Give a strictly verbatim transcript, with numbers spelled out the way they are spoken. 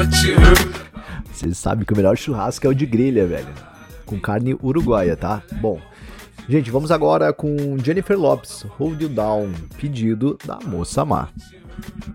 Vocês sabem que o melhor churrasco é o de grelha, velho. Com carne uruguaia, tá? Bom, gente, vamos agora com Jennifer Lopez, Hold You Down, pedido da Moça Má.